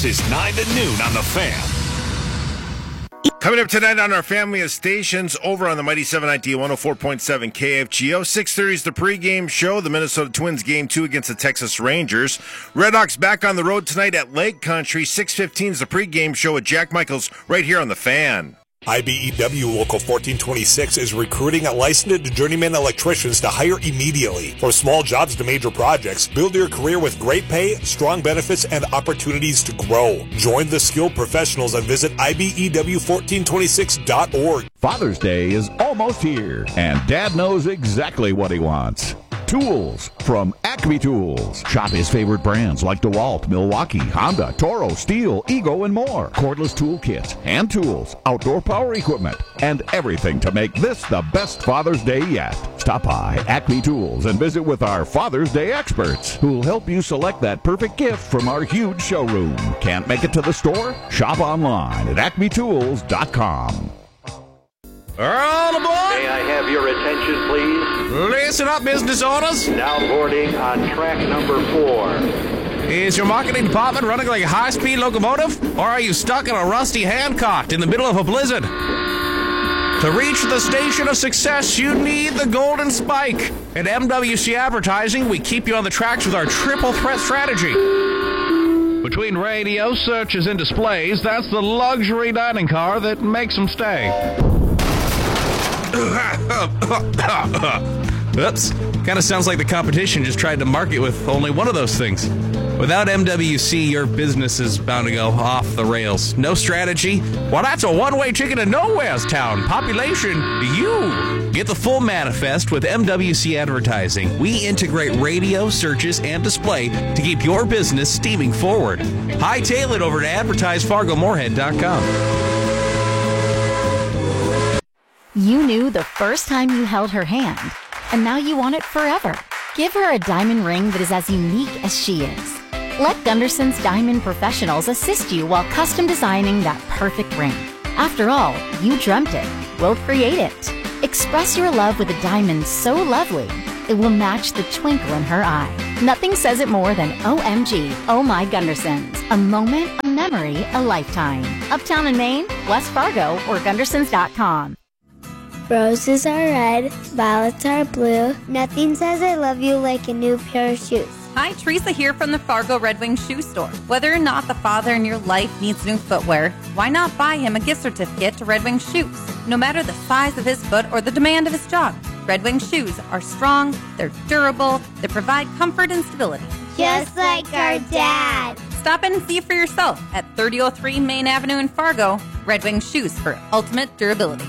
This is 9 to noon on The Fan. Coming up tonight on our family of stations over on the Mighty 790 104.7 KFGO. 6:30 is the pregame show. The Minnesota Twins game 2 against the Texas Rangers. Redhawks back on the road tonight at Lake Country. 6:15 is the pregame show with Jack Michaels right here on The Fan. IBEW Local 1426 is recruiting licensed journeyman electricians to hire immediately. From small jobs to major projects, build your career with great pay, strong benefits, and opportunities to grow. Join the skilled professionals and visit IBEW1426.org. Father's Day is almost here, and Dad knows exactly what he wants. Tools from Acme Tools. Shop his favorite brands like DeWalt, Milwaukee, Honda, Toro, Steel, Ego, and more. Cordless tool kits, hand tools, outdoor power equipment, and everything to make this the best Father's Day yet. Stop by Acme Tools and visit with our Father's Day experts who'll help you select that perfect gift from our huge showroom. Can't make it to the store? Shop online at acmetools.com. All aboard! May I have your attention, please? Listen up, business owners. Now boarding on track number 4. Is your marketing department running like a high-speed locomotive? Or are you stuck in a rusty handcart in the middle of a blizzard? To reach the station of success, you need the golden spike. At MWC Advertising, we keep you on the tracks with our triple threat strategy. Between radio, searches, and displays, that's the luxury dining car that makes them stay. Oops. Kind of sounds like the competition just tried to market with only one of those things. Without MWC, your business is bound to go off the rails. No strategy? Well, that's a one-way ticket to nowhere's town. Population, you. Get the full manifest with MWC Advertising. We integrate radio, searches, and display to keep your business steaming forward. Hightail it over to advertisefargomorehead.com. You knew the first time you held her hand, and now you want it forever. Give her a diamond ring that is as unique as she is. Let Gunderson's Diamond Professionals assist you while custom designing that perfect ring. After all, you dreamt it. We'll create it. Express your love with a diamond so lovely, it will match the twinkle in her eye. Nothing says it more than OMG, Oh My Gundersons. A moment, a memory, a lifetime. Uptown in Maine, West Fargo, or Gundersons.com. Roses are red, violets are blue. Nothing says I love you like a new pair of shoes. Hi, Teresa here from the Fargo Red Wing Shoe Store. Whether or not the father in your life needs new footwear, why not buy him a gift certificate to Red Wing Shoes? No matter the size of his foot or the demand of his job, Red Wing shoes are strong, they're durable, they provide comfort and stability. Just like our dad. Stop in and see for yourself at 3003 Main Avenue in Fargo. Red Wing Shoes for ultimate durability.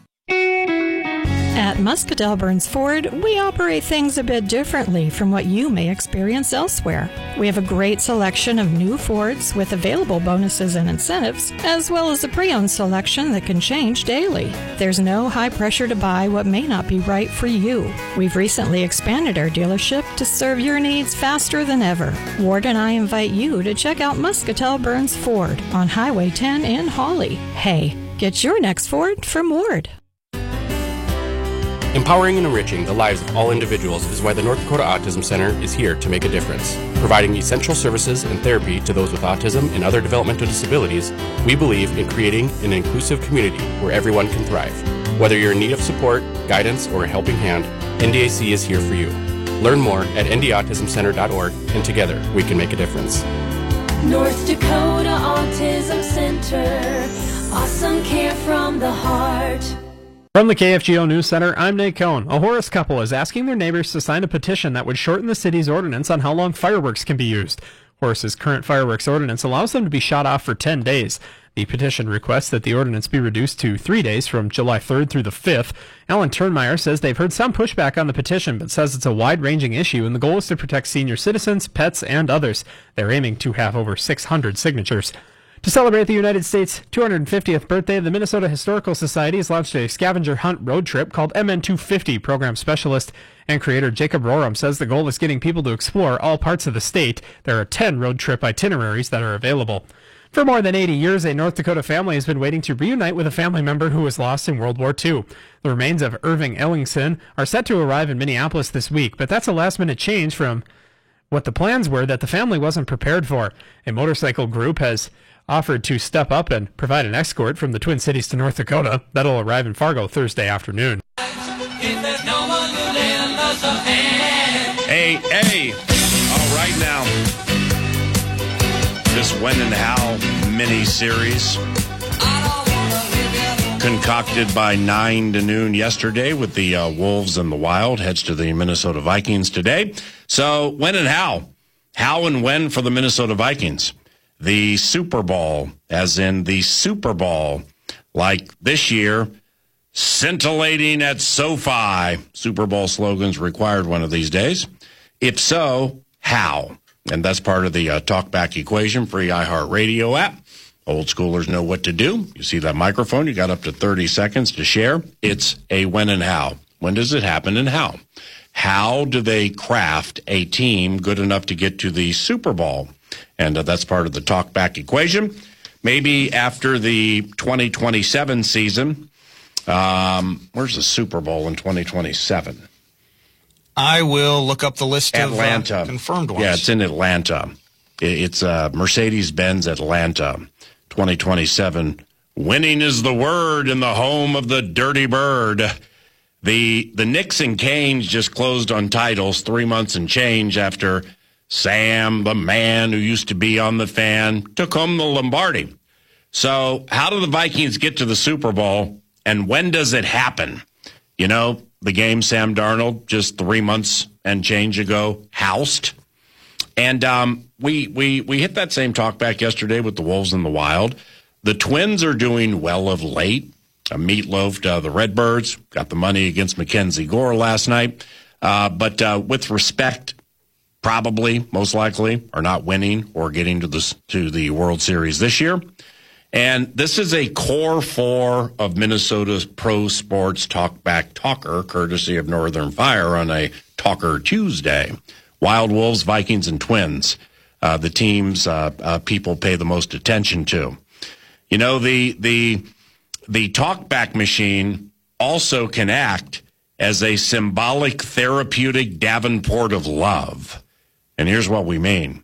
At Muscatell Burns Ford, we operate things a bit differently from what you may experience elsewhere. We have a great selection of new Fords with available bonuses and incentives, as well as a pre-owned selection that can change daily. There's no high pressure to buy what may not be right for you. We've recently expanded our dealership to serve your needs faster than ever. Ward and I invite you to check out Muscatell Burns Ford on Highway 10 in Hawley. Hey, get your next Ford from Ward. Empowering and enriching the lives of all individuals is why the North Dakota Autism Center is here to make a difference. Providing essential services and therapy to those with autism and other developmental disabilities, we believe in creating an inclusive community where everyone can thrive. Whether you're in need of support, guidance, or a helping hand, NDAC is here for you. Learn more at ndautismcenter.org, and together we can make a difference. North Dakota Autism Center, awesome care from the heart. From the KFGO News Center, I'm Nate Cohn. A Horace couple is asking their neighbors to sign a petition that would shorten the city's ordinance on how long fireworks can be used. Horace's current fireworks ordinance allows them to be shot off for 10 days. The petition requests that the ordinance be reduced to 3 days from July 3rd through the 5th. Alan Turnmeyer says they've heard some pushback on the petition, but says it's a wide-ranging issue, and the goal is to protect senior citizens, pets, and others. They're aiming to have over 600 signatures. To celebrate the United States' 250th birthday, the Minnesota Historical Society has launched a scavenger hunt road trip called MN250. Program specialist and creator Jacob Roram says the goal is getting people to explore all parts of the state. There are 10 road trip itineraries that are available. For more than 80 years, a North Dakota family has been waiting to reunite with a family member who was lost in World War II. The remains of Irving Ellingson are set to arrive in Minneapolis this week, but that's a last-minute change from what the plans were that the family wasn't prepared for. A motorcycle group has offered to step up and provide an escort from the Twin Cities to North Dakota. That'll arrive in Fargo Thursday afternoon. Hey. All right now. This When and How mini-series concocted by 9 to noon yesterday with the Wolves and the Wild heads to the Minnesota Vikings today. So when and how? How and when for the Minnesota Vikings? The Super Bowl, as in the Super Bowl, like this year, scintillating at SoFi. Super Bowl slogans required one of these days. If so, how? And that's part of the Talkback Equation, free iHeartRadio app. Old schoolers know what to do. You see that microphone? You got up to 30 seconds to share. It's a when and how. When does it happen and how? How do they craft a team good enough to get to the Super Bowl? And that's part of the Talkback Equation. Maybe after the 2027 season, where's the Super Bowl in 2027? I will look up the list Atlanta. Of confirmed ones. Yeah, it's in Atlanta. It's Mercedes-Benz Atlanta, 2027. Winning is the word in the home of the Dirty Bird. The Knicks and Canes just closed on titles 3 months and change after Sam, the man who used to be on the Fan, took home the Lombardi. So how do the Vikings get to the Super Bowl, and when does it happen? You know, the game Sam Darnold just 3 months and change ago housed. And we hit that same talk back yesterday with the Wolves and the Wild. The Twins are doing well of late. Meatloaf, the Redbirds, got the money against Mackenzie Gore last night. But with respect, probably, most likely, are not winning or getting to the World Series this year. And this is a core four of Minnesota's pro sports talkback talker, courtesy of Northern Fire on a Talker Tuesday. Wild, Wolves, Vikings, and Twins, the teams people pay the most attention to. You know, the talkback machine also can act as a symbolic therapeutic Davenport of love. And here's what we mean.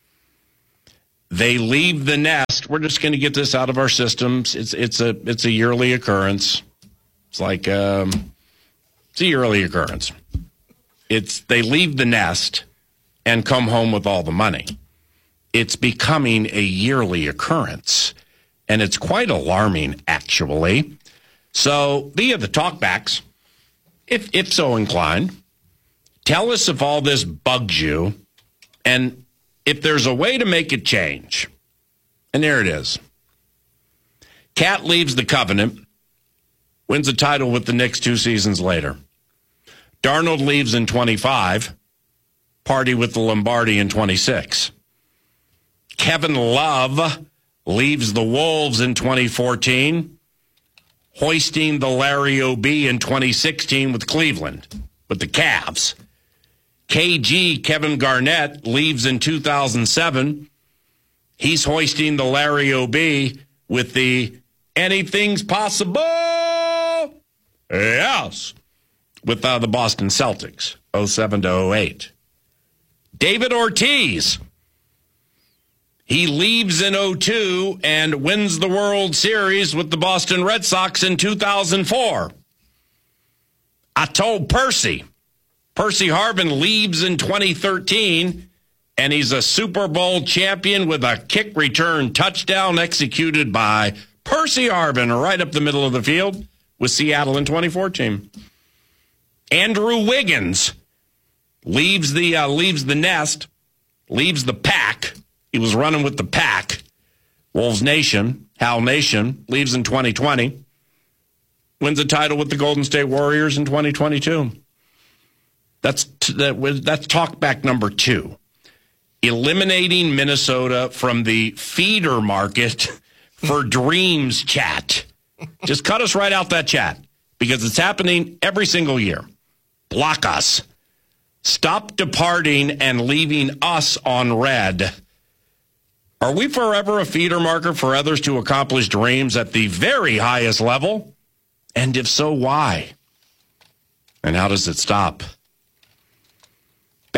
They leave the nest. We're just going to get this out of our systems. It's a yearly occurrence. It's like it's a yearly occurrence. They leave the nest and come home with all the money. It's becoming a yearly occurrence, and it's quite alarming, actually. So via the talkbacks, if so inclined, tell us if all this bugs you, and if there's a way to make it change. And there it is. Cat leaves the Covenant, wins a title with the Knicks 2 seasons later. Darnold leaves in 25, party with the Lombardi in 26. Kevin Love leaves the Wolves in 2014, hoisting the Larry O.B. in 2016 with Cleveland, with the Cavs. KG, Kevin Garnett, leaves in 2007. He's hoisting the Larry O.B. with the Anything's Possible, yes, with the Boston Celtics, 07 to 08. David Ortiz, he leaves in 02 and wins the World Series with the Boston Red Sox in 2004. I told Percy Harvin leaves in 2013, and he's a Super Bowl champion with a kick return touchdown executed by Percy Harvin right up the middle of the field with Seattle in 2014. Andrew Wiggins leaves the nest, leaves the pack. He was running with the pack. Wolves Nation, Hal Nation, leaves in 2020. Wins a title with the Golden State Warriors in 2022. That's talkback number 2. Eliminating Minnesota from the feeder market for dreams chat. Just cut us right out that chat because it's happening every single year. Block us. Stop departing and leaving us on red. Are we forever a feeder marker for others to accomplish dreams at the very highest level? And if so, why? And how does it stop?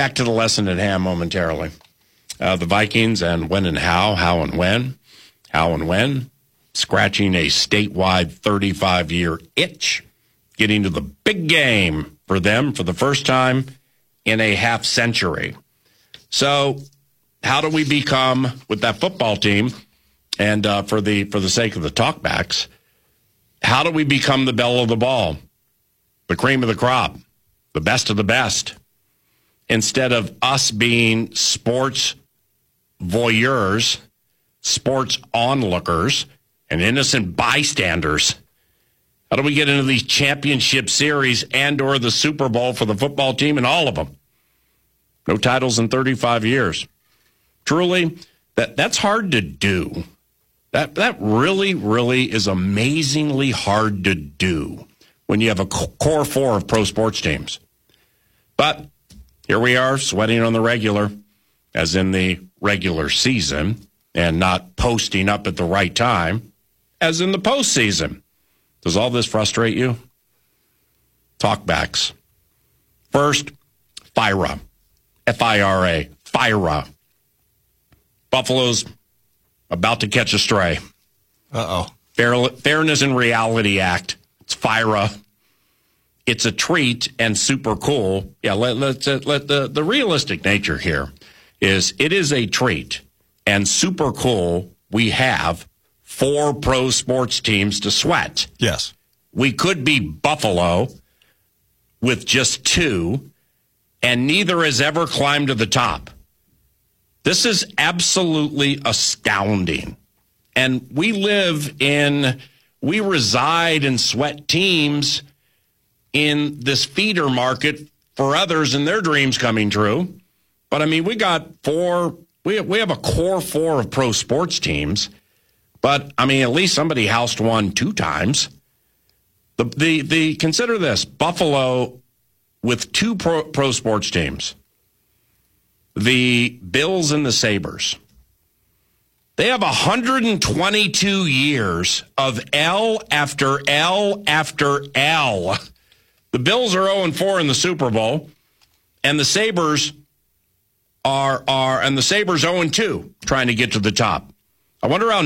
Back to the lesson at hand momentarily. The Vikings and when and how and when, scratching a statewide 35-year itch, getting to the big game for them for the first time in a half century. So how do we become, with that football team, and for the sake of the talkbacks, how do we become the belle of the ball, the cream of the crop, the best of the best, instead of us being sports voyeurs, sports onlookers, and innocent bystanders? How do we get into these championship series and or the Super Bowl for the football team and all of them? No titles in 35 years. Truly, that's hard to do. That really, really is amazingly hard to do when you have a core four of pro sports teams. But here we are, sweating on the regular, as in the regular season, and not posting up at the right time, as in the postseason. Does all this frustrate you? Talkbacks. First, FIRA. F-I-R-A. FIRA. Buffalo's about to catch a stray. Uh-oh. Fairness and Reality Act. It's FIRA. It's a treat and super cool. Yeah, let the realistic nature here is it is a treat and super cool. We have 4 pro sports teams to sweat. Yes. We could be Buffalo with just 2, and neither has ever climbed to the top. This is absolutely astounding. And we reside and sweat teams in this feeder market for others and their dreams coming true. But, I mean, we got 4, we have a core 4 of pro sports teams. But, I mean, at least somebody housed one 2 times. The consider this, Buffalo with 2 pro sports teams, the Bills and the Sabres. They have 122 years of L after L after L. The Bills are 0-4 in the Super Bowl, and the Sabres are 0-2 trying to get to the top. I wonder how